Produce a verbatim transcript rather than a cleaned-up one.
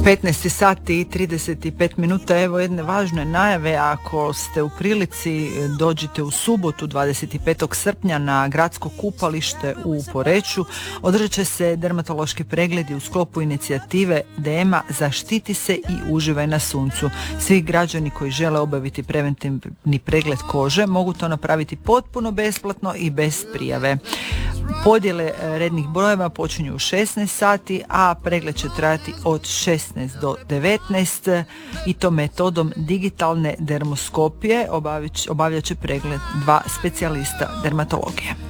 petnaest sati i trideset pet minuta, evo jedne važne najave. Ako ste u prilici, dođite u subotu dvadeset petog srpnja na gradsko kupalište u Poreču. Održat će se dermatološki pregledi u sklopu inicijative Dema Zaštiti se i uživaj na suncu. Svi građani koji žele obaviti preventivni pregled kože mogu to napraviti potpuno besplatno i bez prijave. Podjele rednih brojeva počinju u šesnaest sati, a pregled će trajati od šesnaest do devetnaest i to metodom digitalne dermoskopije. Obavljat će pregled dva specijalista dermatologije.